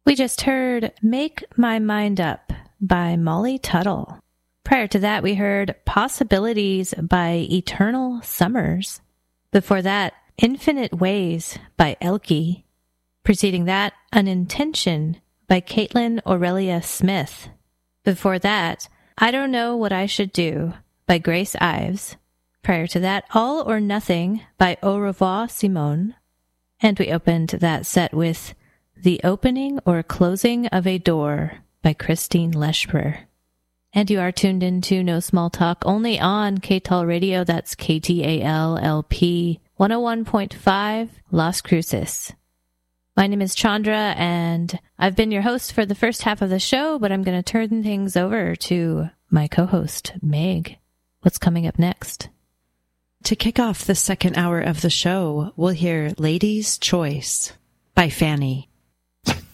We just heard Make My Mind Up by Molly Tuttle. Prior to that, we heard Possibilities by Eternal Summers. Before that, Infinite Ways by Elke. Preceding that, An Intention by Caitlin Aurelia Smith. Before that, I Don't Know What I Should Do by Grace Ives. Prior to that, All or Nothing by Au Revoir Simone. And we opened that set with The Opening or Closing of a Door by Christine Leschper. And you are tuned into No Small Talk only on KTAL Radio. That's KTAL-LP 101.5 Las Cruces. My name is Chandra, and I've been your host for the first half of the show, but I'm going to turn things over to my co-host, Meg. What's coming up next? To kick off the second hour of the show, we'll hear Lady's Choice by Fanny.